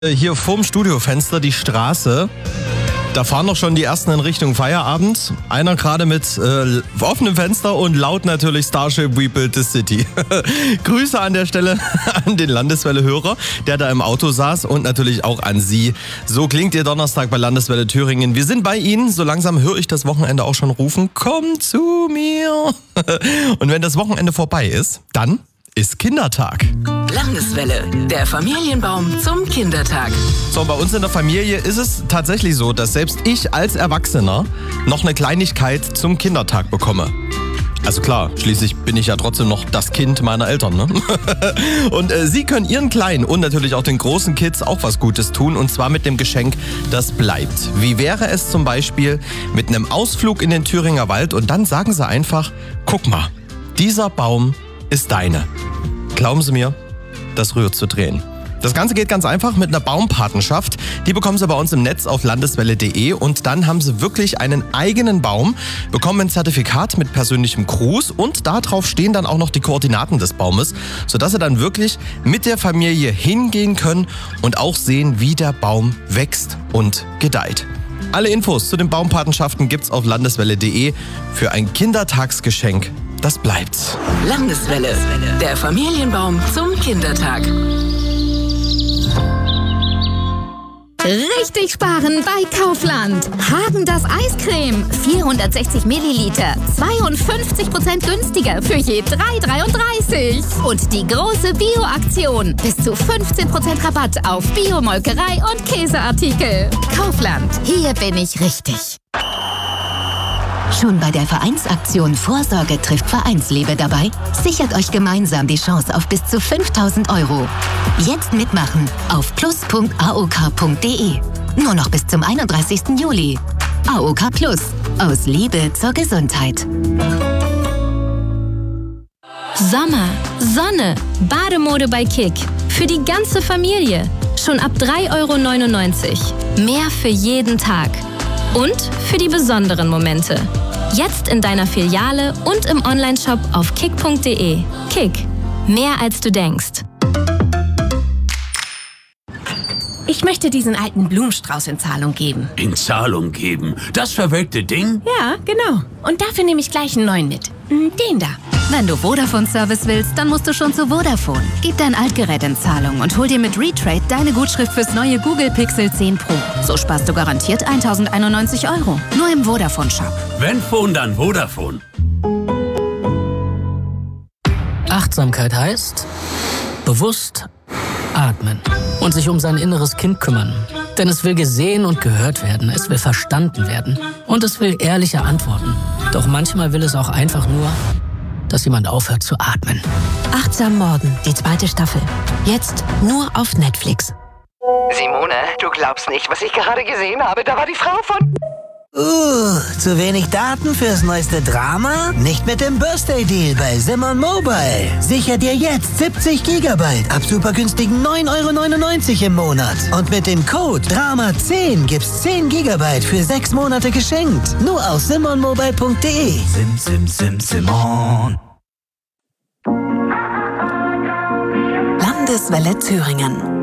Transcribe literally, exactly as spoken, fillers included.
Hier vorm Studiofenster die Straße. Da fahren doch schon die ersten in Richtung Feierabend. Einer gerade mit äh, offenem Fenster und laut natürlich Starship We Build the City. Grüße an der Stelle an den Landeswelle-Hörer, der da im Auto saß, und natürlich auch an Sie. So klingt Ihr Donnerstag bei Landeswelle Thüringen. Wir sind bei Ihnen. So langsam höre ich das Wochenende auch schon rufen. Komm zu mir. Und wenn das Wochenende vorbei ist, dann ist Kindertag. Landeswelle, der Familienbaum zum Kindertag. So, bei uns in der Familie ist es tatsächlich so, dass selbst ich als Erwachsener noch eine Kleinigkeit zum Kindertag bekomme. Also klar, schließlich bin ich ja trotzdem noch das Kind meiner Eltern, ne? Und äh, Sie können Ihren Kleinen und natürlich auch den großen Kids auch was Gutes tun, und zwar mit dem Geschenk, das bleibt. Wie wäre es zum Beispiel mit einem Ausflug in den Thüringer Wald, und dann sagen Sie einfach: Guck mal, dieser Baum ist deine. Glauben Sie mir, das rührt zu Tränen. Das Ganze geht ganz einfach mit einer Baumpatenschaft. Die bekommen Sie bei uns im Netz auf landeswelle punkt de, und dann haben Sie wirklich einen eigenen Baum, bekommen ein Zertifikat mit persönlichem Gruß, und darauf stehen dann auch noch die Koordinaten des Baumes, sodass Sie dann wirklich mit der Familie hingehen können und auch sehen, wie der Baum wächst und gedeiht. Alle Infos zu den Baumpatenschaften gibt's auf landeswelle punkt de für ein Kindertagsgeschenk. Das bleibt. Landeswelle, der Familienbaum zum Kindertag. Richtig sparen bei Kaufland. Häagen-Dazs Eiscreme, vierhundertsechzig Milliliter, zweiundfünfzig Prozent günstiger für je drei dreiunddreißig. Und die große Bio-Aktion, bis zu fünfzehn Prozent Rabatt auf Bio-Molkerei und Käseartikel. Kaufland, hier bin ich richtig. Schon bei der Vereinsaktion Vorsorge trifft Vereinsliebe dabei? Sichert euch gemeinsam die Chance auf bis zu fünftausend Euro. Jetzt mitmachen auf plus punkt a o k punkt de. Nur noch bis zum einunddreißigsten Juli. A O K Plus. Aus Liebe zur Gesundheit. Sommer, Sonne, Bademode bei Kick. Für die ganze Familie. Schon ab drei Euro neunundneunzig. Mehr für jeden Tag. Und für die besonderen Momente. Jetzt in deiner Filiale und im Onlineshop auf kick punkt de. Kick. Mehr als du denkst. Ich möchte diesen alten Blumenstrauß in Zahlung geben. In Zahlung geben? Das verwelkte Ding? Ja, genau. Und dafür nehme ich gleich einen neuen mit. Den da. Wenn du Vodafone-Service willst, dann musst du schon zu Vodafone. Gib dein Altgerät in Zahlung und hol dir mit Retrade deine Gutschrift fürs neue Google Pixel zehn Pro. So sparst du garantiert eintausendeinundneunzig Euro. Nur im Vodafone-Shop. Wenn Phone, dann Vodafone. Achtsamkeit heißt bewusst atmen und sich um sein inneres Kind kümmern. Denn es will gesehen und gehört werden, es will verstanden werden und es will ehrliche Antworten. Doch manchmal will es auch einfach nur, dass jemand aufhört zu atmen. Achtsam Morden, die zweite Staffel. Jetzt nur auf Netflix. Simone, du glaubst nicht, was ich gerade gesehen habe. Da war die Frau von... Uh, zu wenig Daten fürs neueste Drama? Nicht mit dem Birthday Deal bei Simon Mobile. Sicher dir jetzt siebzig Gigabyte ab super günstigen neun Euro neunundneunzig im Monat. Und mit dem Code Drama zehn gibt's zehn Gigabyte für sechs Monate geschenkt. Nur auf simon mobile punkt de. Sim, sim, sim, Simon. Landeswelle Thüringen.